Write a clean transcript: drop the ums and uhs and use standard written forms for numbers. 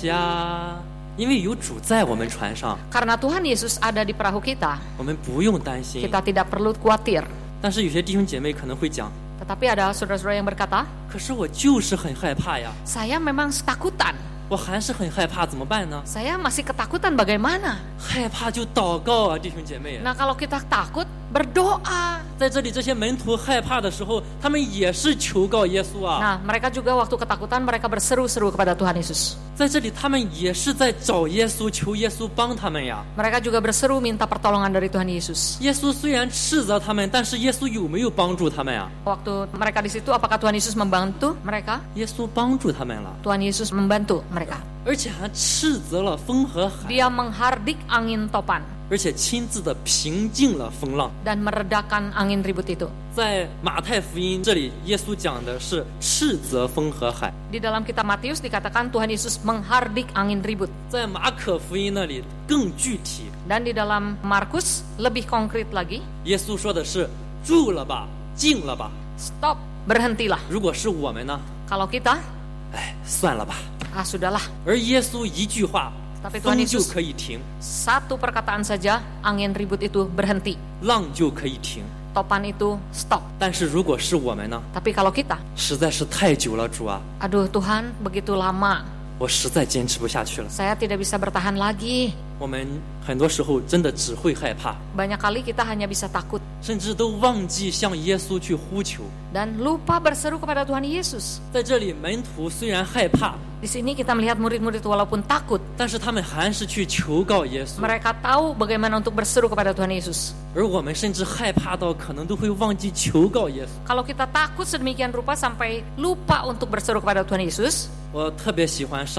家，因为有主在我们船上， Karena Tuhan Yesus ada di perahu kita, 我们不用担心。 kita tidak perlu khawatir. 但是有些弟兄姐妹可能会讲， Tetapi ada saudara-saudara yang berkata, 可是我就是很害怕呀， saya memang ketakutan. 我还是很害怕，怎么办呢？ Saya masih ketakutan, bagaimana? 害怕就祷告啊，弟兄姐妹。 Nah, kalau kita takut, berdoa. 在这里，这些门徒害怕的时候，他们也是求告耶稣啊。 Nah, mereka juga waktu ketakutan, mereka berseru-seru kepada Tuhan Yesus. 在这里，他们也是在找耶稣，求耶稣帮他们呀。 Mereka juga berseru minta pertolongan dari Tuhan Yesus. 耶稣虽然斥责他们，但是耶稣有没有帮助他们呀？ Waktu mereka di situ, apakah Tuhan Yesus membantu mereka? 耶稣帮助他们了， Tuhan Yesus membantu mereka. 而且还斥责了风和海， Dia menghardik angin topan 而且亲自的平静了风浪。 dan meredakan angin ribut itu. 在马太福音这里，耶稣讲的是斥责风和海； Di dalam kitab Matius dikatakan Tuhan Yesus menghardik angin ribut. 在马可福音那里更具体， Dan di dalam Markus lebih konkret lagi, 耶稣说的是住了吧，静了吧。 stop, berhentilah. 如果是我们呢？ Kalau kita, 哎，算了吧。 sudahlah. 而耶稣一句话， Tapi Tuhan 风就 Yesus 可以停， satu perkataan saja, angin ribut itu berhenti. 浪就可以停。 Topan itu stop. 但是如果是我们呢？ Tapi kalau kita, 实在是太久了，主啊， aduh Tuhan begitu lama, 我实在坚持不下去了。 saya tidak bisa bertahan lagi. 我们很多时候真的只会害怕， Banyak kali kita hanya bisa takut 甚至都忘记向耶稣去呼求。 dan lupa berseru kepada Tuhan Yesus. 在这里，门徒虽然害怕， Di sini kita melihat murid-murid walaupun takut, 但是他们还是去求告耶稣。 mereka tahu bagaimana untuk berseru kepada Tuhan Yesus. 而我们甚至害怕到可能都会忘记求告耶稣。 Kalau kita takut sedemikian rupa sampai lupa untuk berseru kepada Tuhan Yesus, 我特别喜欢